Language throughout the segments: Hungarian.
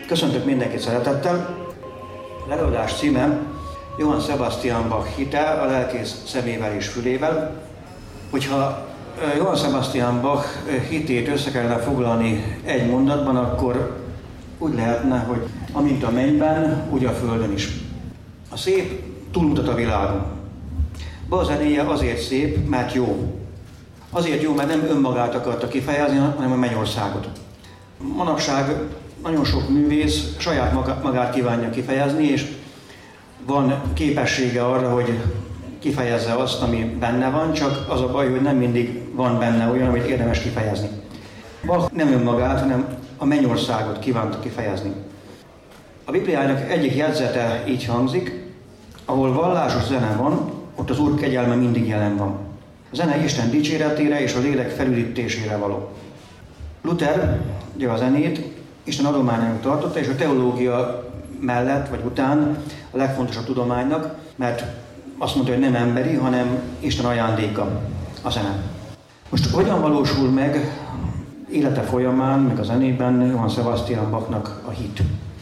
Köszöntök mindenkit szeretettel. Az előadás címe Johann Sebastian Bach hite a lelkész szemével és fülével. Hogyha Johann Sebastian Bach hitét össze kellene foglalni egy mondatban, akkor úgy lehetne, hogy amint a mennyben, úgy a földön is. A szép túlmutat a világon. Bach zenéje azért szép, mert jó. Azért jó, mert nem önmagát akarta kifejezni, hanem a mennyországot. Manapság nagyon sok művész saját magát kívánja kifejezni, és van képessége arra, hogy kifejezze azt, ami benne van, csak az a baj, hogy nem mindig van benne olyan, amit érdemes kifejezni. Bach nem önmagát, hanem a mennyországot kívánta kifejezni. A Bibliának egyik jegyzete így hangzik: ahol vallásos zene van, ott az Úr kegyelme mindig jelen van. A zene Isten dicséretére és a lélek felüdítésére való. Luther ugye a zenét Isten adományának tartotta, és a teológia mellett vagy után a legfontosabb tudománynak, mert azt mondta, hogy nem emberi, hanem Isten ajándéka a zene. Most hogyan valósul meg élete folyamán, meg a zenében Johann Sebastian Bachnak a hit?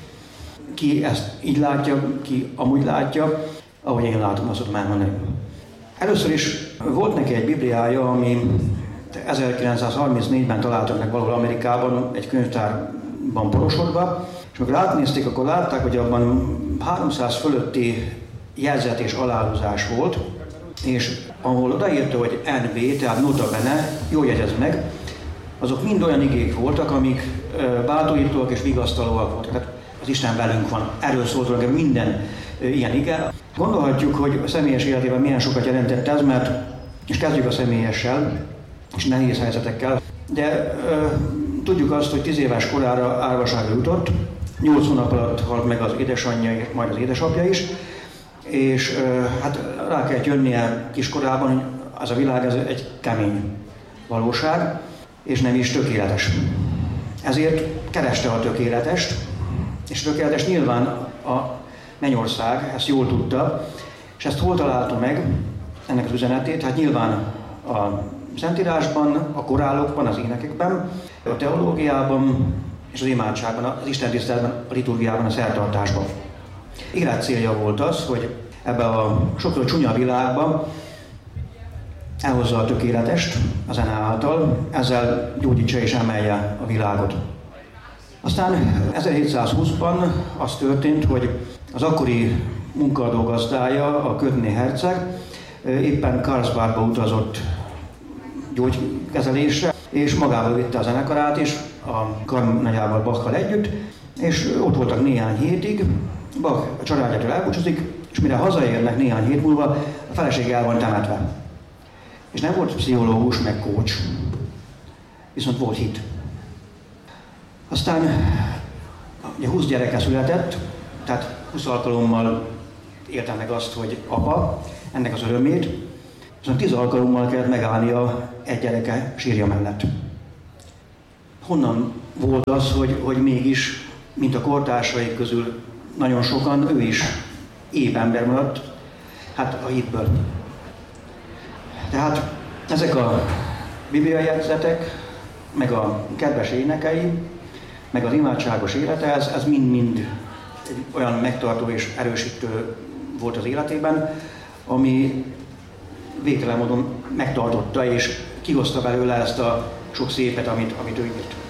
Ki ezt így látja, ki amúgy látja, ahogy én látom, azt tudom elmondani. Először is volt neki egy bibliája, ami 1934-ben találtak meg valahol Amerikában, egy könyvtárban porosodva, és amikor átnézték, akkor látták, hogy abban 300 fölötti jelzet és aláhúzás volt, és ahol odaírta, hogy NB, tehát nota bene, jól jegyezd meg, azok mind olyan igék voltak, amik bátorítóak és vigasztalóak voltak. Tehát az Isten velünk van. Erről szólt minden ilyen ige. Gondolhatjuk, hogy a személyes életében milyen sokat jelentett ez, mert, és kezdjük a személyessel, és nehéz helyzetekkel, de tudjuk azt, hogy 10 éves korára árvaságra jutott, 8 hónap alatt halt meg az édesanyja, és majd az édesapja is, és hát rá kellett jönnie kiskorában, hogy az a világ ez egy kemény valóság, és nem is tökéletes. Ezért kereste a tökéletest, és a tökéletes nyilván a mennyország, ezt jól tudta, és ezt hol találta meg, ennek az üzenetét? Hát nyilván a Szentírásban, a korálokban, az énekekben, a teológiában és az imádságban, az istentiszteletben, a liturgiában, a szertartásban. Életcélja volt az, hogy ebbe a sokszor csúnya világban elhozza a tökéletest a zene által, ezzel gyógyítsa és emelje a világot. Aztán 1720-ban az történt, hogy az akkori munkaadó gazdája, a Köthné herceg éppen Karlsbadba utazott gyógykezelésre, és magával vitte a zenekarát is, a karnagyával, Bachkal együtt, és ott voltak néhány hétig. Bach a családjától elbúcsúzik, és mire hazaérnek néhány hét múlva, a felesége el van temetve. És nem volt pszichológus, meg coach, viszont volt hit. Aztán ugye 20 gyereke született, tehát 20 alkalommal élte meg azt, hogy apa, ennek az örömét, viszont 10 alkalommal kellett megállnia egy gyereke sírja mellett. Honnan volt az, hogy mégis, mint a kortársai közül nagyon sokan, ő is épp ember maradt, hát a hitből. Tehát ezek a bibliai jegyzetek, meg a kedves énekei, meg az imádságos élete, ez mind-mind olyan megtartó és erősítő volt az életében, ami végtelen módon megtartotta és kihozta belőle ezt a sok szépet, amit ő írt.